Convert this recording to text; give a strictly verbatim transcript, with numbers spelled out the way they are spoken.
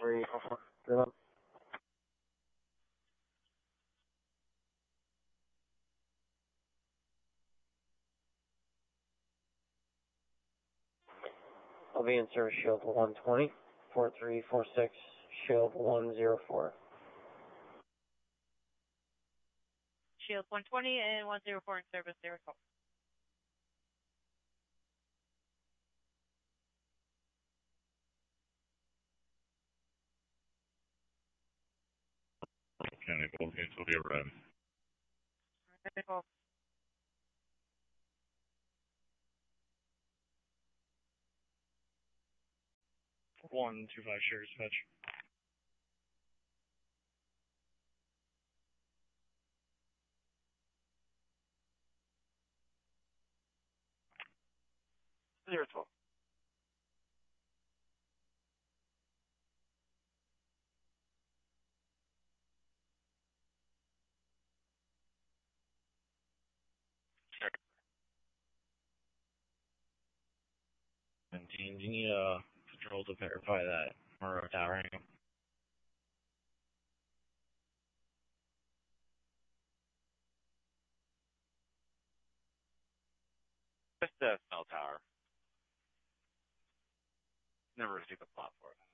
three four four. I'll be in service shield one twenty, four three four six, shield one zero four. Shield one twenty and one zero four in service, zero four. County, both units will be arriving. Okay, cool. One two five shares fetch. Zero twelve. Seventeen, do you need a patrol to verify that Monroe Tower hang? Just the cell tower. Never received a plot for it.